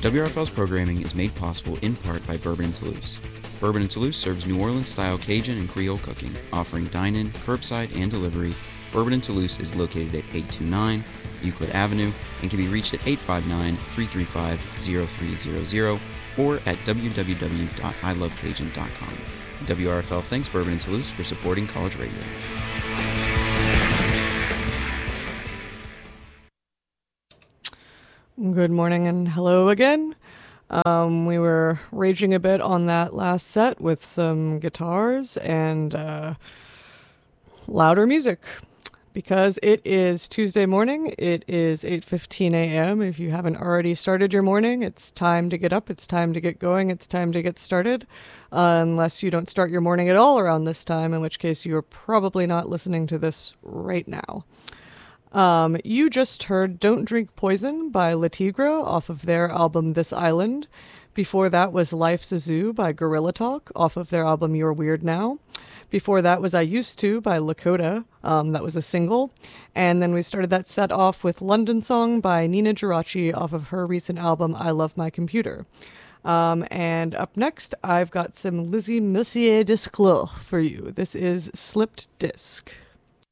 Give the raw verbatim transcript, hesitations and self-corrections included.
W R F L's programming is made possible in part by Bourbon and Toulouse. Bourbon and Toulouse serves New Orleans-style Cajun and Creole cooking, offering dine-in, curbside, and delivery. Bourbon and Toulouse is located at eight two nine Euclid Avenue and can be reached at eight five nine, three three five, zero three zero zero or at w w w dot i love cajun dot com. W R F L thanks Bourbon and Toulouse for supporting college radio. Good morning and hello again. Um, we were raging a bit on that last set with some guitars and uh, louder music because it is Tuesday morning. It is eight fifteen a.m. If you haven't already started your morning, it's time to get up. It's time to get going. It's time to get started. Uh, unless you don't start your morning at all around this time, in which case you are probably not listening to this right now. Um, you just heard Don't Drink Poison by Le Tigre off of their album This Island. Before that was Life's a Zoo by Gorilla Talk off of their album You're Weird Now. Before that was I Used To by Lakota. Um, that was a single. And then we started that set off with London Song by Nina Geraci off of her recent album I Love My Computer. Um, and up next, I've got some Lizzie Messier Disclus for you. This is Slipped Disc.